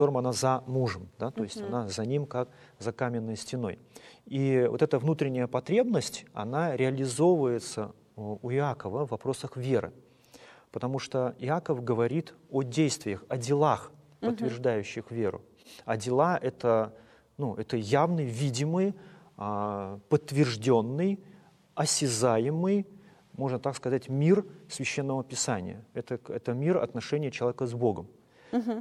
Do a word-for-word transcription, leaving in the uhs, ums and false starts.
котором она за мужем, да, то есть Мгм. она за ним как за каменной стеной. И вот эта внутренняя потребность, она реализовывается у у Иакова в вопросах веры. Потому что Иаков говорит о действиях, о делах, Мгм. подтверждающих веру. А дела — это, ну, это явный, видимый, а, подтвержденный, осязаемый, можно так сказать, мир Священного Писания. Это, это мир отношения человека с Богом. Мгм.